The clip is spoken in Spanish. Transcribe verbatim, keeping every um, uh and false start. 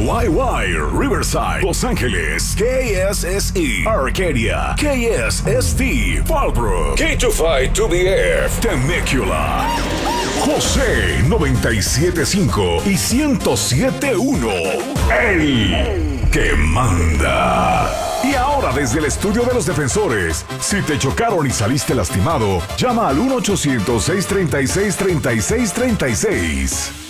Y Y, Riverside, Los Ángeles, K S S E, Arcadia, K S S T, Fallbrook, K veinticinco two B F, Temecula, José noventa y siete punto cinco y ciento siete punto uno. El que manda. Y ahora desde el estudio de los defensores, si te chocaron y saliste lastimado, llama al uno ochocientos, seiscientos treinta y seis, treinta y seis treinta y seis.